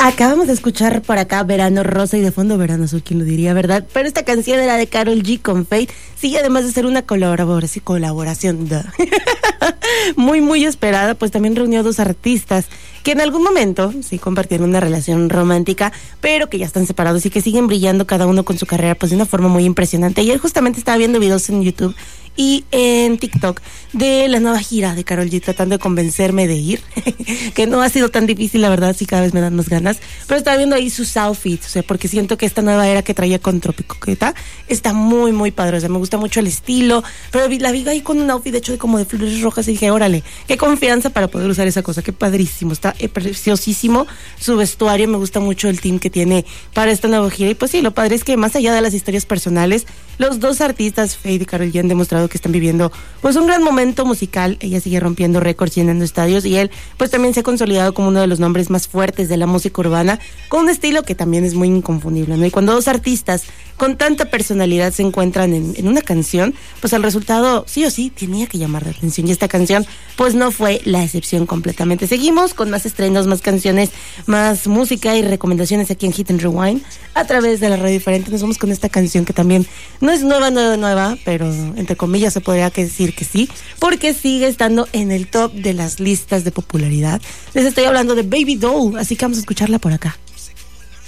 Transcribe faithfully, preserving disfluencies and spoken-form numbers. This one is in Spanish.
Acabamos de escuchar por acá Verano Rosa y de fondo Verano Azul, quién lo diría, ¿verdad? Pero esta canción era de Karol G con Feid. Sí, además de ser una colaboración, colaboración muy, muy esperada, pues también reunió a dos artistas que en algún momento sí compartieron una relación romántica, pero que ya están separados y que siguen brillando cada uno con su carrera pues de una forma muy impresionante. Ayer justamente estaba viendo videos en YouTube y en TikTok de la nueva gira de Karol G, tratando de convencerme de ir, que no ha sido tan difícil, la verdad, sí cada vez me dan más ganas, pero estaba viendo ahí sus outfits, o sea, porque siento que esta nueva era que traía con Tropicoqueta está muy, muy padre, o sea, me gusta mucho el estilo, pero la vi ahí con un outfit hecho de como de flores rojas y dije, órale, qué confianza para poder usar esa cosa, qué padrísimo, está preciosísimo su vestuario, me gusta mucho el team que tiene para esta nueva gira, y pues sí, lo padre es que más allá de las historias personales, los dos artistas, Feid y Karol G, han demostrado que están viviendo pues un gran momento musical. Ella sigue rompiendo récords, llenando estadios, y él pues también se ha consolidado como uno de los nombres más fuertes de la música urbana, con un estilo que también es muy inconfundible, ¿no? Y cuando dos artistas con tanta personalidad se encuentran en, en una canción, pues el resultado sí o sí tenía que llamar la atención, y esta canción pues no fue la excepción completamente. Seguimos con más estrenos, más canciones, más música y recomendaciones aquí en Hit and Rewind a través de la radio diferente. Nos vamos con esta canción que también no es nueva, nueva, nueva, pero entre comillas se podría decir que sí, porque sigue estando en el top de las listas de popularidad. Les estoy hablando de Baby Doll, así que vamos a escucharla por acá.